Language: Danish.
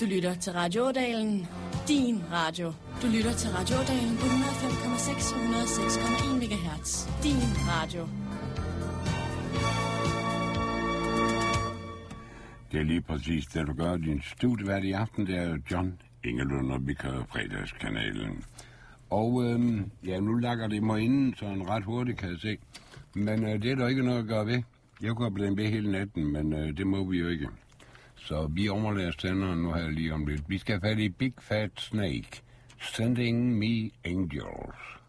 Du lytter til Radio Ådalen, din radio. Du lytter til Radio Ådalen på 105,6 og 106,1 MHz. Din radio. Det er lige præcis det, du gør. Din studievært i aften, det er John Ingelund, og vi kører fredagskanalen. Og nu lakker det mig inden, så en ret hurtigt kan jeg se. Men det er der ikke noget at gøre ved. Jeg kunne have blevet ved hele natten, men det må vi jo ikke. Så vi overlader senderen nu her lige om lidt. Vi skal have fat i Big Fat Snake. Sending me angels.